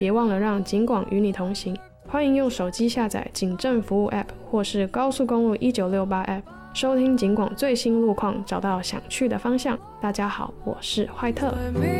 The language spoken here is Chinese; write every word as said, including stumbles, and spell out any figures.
别忘了让警广与你同行。欢迎用手机下载警政服务 App 或是高速公路一九六八 App， 收听警广最新路况，找到想去的方向。大家好，我是坏特。